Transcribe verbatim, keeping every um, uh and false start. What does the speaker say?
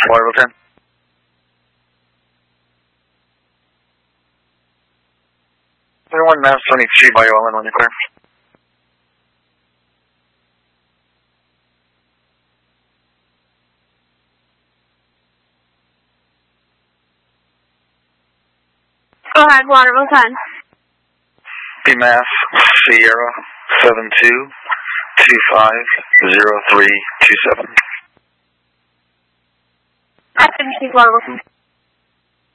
Waterville ten. one Mass twenty-three, Bayou Island, when you're clear. Go ahead, Waterville ten. B Mass Sierra seven two two five zero three two seven. I didn't see Waterville ten.